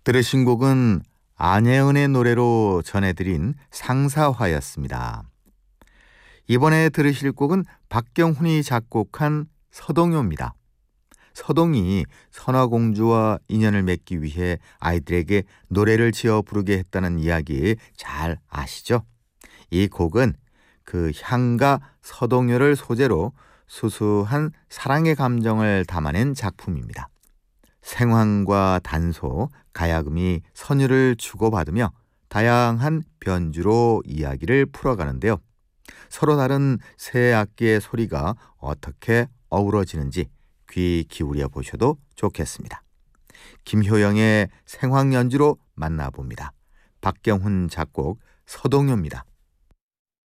들으신 곡은 안혜은의 노래로 전해드린 상사화였습니다. 이번에 들으실 곡은 박경훈이 작곡한 서동요입니다. 서동이 선화공주와 인연을 맺기 위해 아이들에게 노래를 지어 부르게 했다는 이야기 잘 아시죠? 이 곡은 그 향가 서동요를 소재로 수수한 사랑의 감정을 담아낸 작품입니다. 생황과 단소, 가야금이 선율을 주고받으며 다양한 변주로 이야기를 풀어가는데요. 서로 다른 세 악기의 소리가 어떻게 어우러지는지 귀 기울여 보셔도 좋겠습니다. 김효영의 생황 연주로 만나봅니다. 박경훈 작곡, 서동요입니다.